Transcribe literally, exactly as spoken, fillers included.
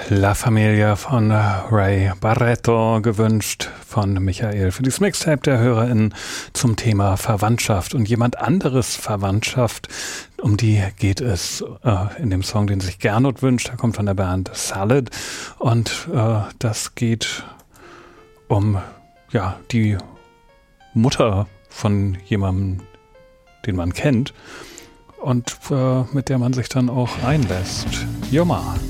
La Familia von Ray Barretto gewünscht von Michael für dieses Mixtape der HörerInnen zum Thema Verwandtschaft und jemand anderes Verwandtschaft. Um die geht es äh, in dem Song, den sich Gernot wünscht. Der kommt von der Band Salad und äh, das geht um ja die Mutter von jemandem, den man kennt und äh, mit der man sich dann auch einlässt. Joma.